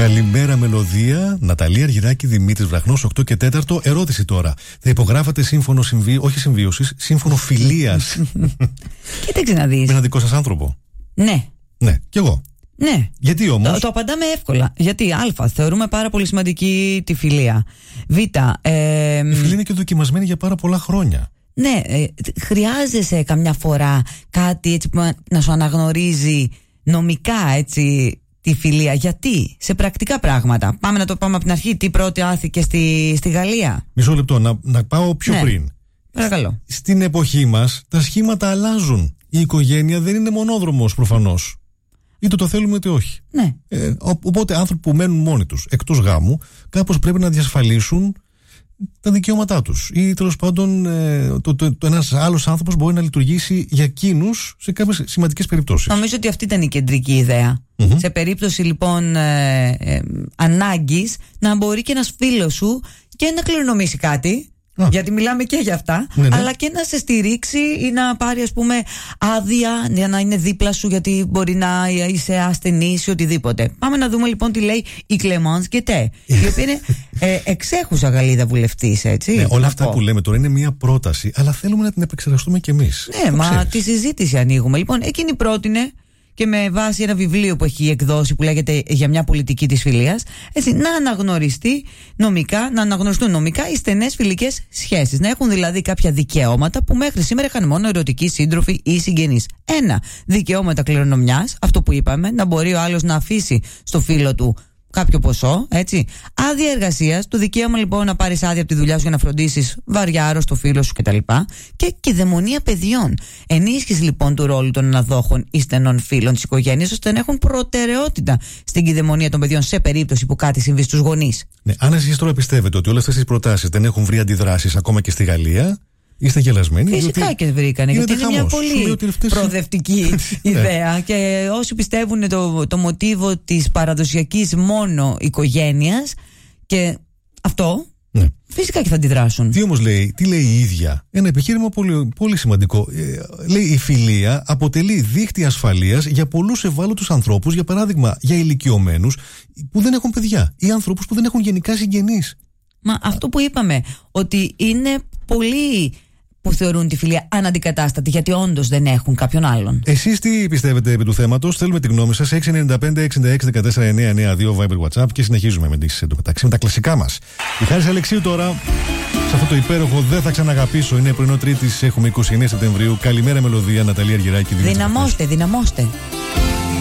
Καλημέρα, Μελωδία. Ναταλία Αργυράκη, Δημήτρης Βραχνός, 8 και 4. Ερώτηση τώρα. Θα υπογράφατε σύμφωνο όχι συμβίωσης, σύμφωνο φιλίας? Κοίταξε να δεις. Με έναν δικό σας άνθρωπο? Ναι. Ναι, κι εγώ. Ναι. Γιατί όμως? Το απαντάμε εύκολα. Γιατί α, θεωρούμε πάρα πολύ σημαντική τη φιλία. Β, η φιλία είναι και δοκιμασμένη για πάρα πολλά χρόνια. Ναι, χρειάζεσαι καμιά φορά κάτι έτσι που να σου αναγνωρίζει νομικά έτσι τη φιλία. Γιατί? Σε πρακτικά πράγματα. Πάμε να το πάμε από την αρχή. Τι πρώτη άθηκε στη Γαλλία? Μισό λεπτό, να πάω πιο πριν. Παρακαλώ. Στην εποχή μας τα σχήματα αλλάζουν. Η οικογένεια δεν είναι μονόδρομος προφανώς. Είτε το θέλουμε είτε όχι. Ναι. Οπότε άνθρωποι που μένουν μόνοι τους εκτός γάμου κάπως πρέπει να διασφαλίσουν τα δικαιώματά τους. Ή τέλος πάντων ένας άλλος άνθρωπος μπορεί να λειτουργήσει για εκείνους σε κάποιες σημαντικές περιπτώσεις. Νομίζω ότι αυτή ήταν η κεντρική ιδέα. Σε περίπτωση λοιπόν ανάγκης, να μπορεί και ένας φίλος σου και να κληρονομήσει κάτι. Γιατί μιλάμε και για αυτά, ναι. Αλλά και να σε στηρίξει ή να πάρει ας πούμε άδεια για να είναι δίπλα σου, γιατί μπορεί να είσαι ασθενής ή οτιδήποτε. Πάμε να δούμε λοιπόν τι λέει η Κλεμάνς Γκετέ, η οποία είναι εξέχουσα Γαλλίδα βουλευτής, έτσι. Ναι, όλα αυτά που λέμε τώρα είναι μια πρόταση, αλλά θέλουμε να την επεξεργαστούμε κι εμείς. Ναι, μα τη συζήτηση ανοίγουμε. Λοιπόν, εκείνη πρότεινε, και με βάση ένα βιβλίο που έχει εκδώσει που λέγεται «Για μια πολιτική της φιλίας», έτσι, να αναγνωριστεί νομικά, να αναγνωριστούν νομικά οι στενές φιλικές σχέσεις. Να έχουν δηλαδή κάποια δικαιώματα που μέχρι σήμερα είχαν μόνο ερωτικοί σύντροφοι ή συγγενείς. 1. Δικαιώματα κληρονομιάς, αυτό που είπαμε, να μπορεί ο άλλος να αφήσει στο φίλο του κάποιο ποσό, έτσι. Άδεια εργασίας, το δικαίωμα λοιπόν να πάρεις άδεια από τη δουλειά σου για να φροντίσεις βαριά άρρωστο φίλο σου κτλ. Και κυδαιμονία παιδιών. Ενίσχυση λοιπόν του ρόλου των αναδόχων ή στενών φίλων της οικογένειας, ώστε να έχουν προτεραιότητα στην κυδαιμονία των παιδιών σε περίπτωση που κάτι συμβεί στους γονείς. Ναι, αν εσείς τώρα πιστεύετε ότι όλες αυτές τις προτάσεις δεν έχουν βρει αντιδράσεις ακόμα και στη Γαλλία, είστε γελασμένοι. Φυσικά και βρήκανε, γιατί είναι μια πολύ προοδευτική ιδέα. Και όσοι πιστεύουν το μοτίβο της παραδοσιακής μόνο οικογένειας και αυτό, ναι, φυσικά και θα αντιδράσουν. Τι όμως λέει, τι λέει η ίδια? Ένα επιχείρημα πολύ, πολύ σημαντικό. Λέει η φιλία αποτελεί δίχτυ ασφαλείας για πολλούς ευάλωτους ανθρώπους, για παράδειγμα για ηλικιωμένους που δεν έχουν παιδιά ή ανθρώπους που δεν έχουν γενικά συγγενείς. Μα αυτό που είπαμε, ότι είναι πολλοί που θεωρούν τη φιλία αναντικατάστατη, γιατί όντως δεν έχουν κάποιον άλλον. Εσείς τι πιστεύετε επί του θέματος? Θέλουμε τη γνώμη σας. 695-66-14-992 Viber WhatsApp και συνεχίζουμε με τα κλασικά μας. Η Χάρης Αλεξίου τώρα, σε αυτό το υπέροχο «Δεν θα ξαναγαπήσω». Είναι πρωινό Τρίτης, έχουμε 29 Σεπτεμβρίου. Καλημέρα, Μελωδία, Ναταλία Αργυράκη. Δυναμώστε.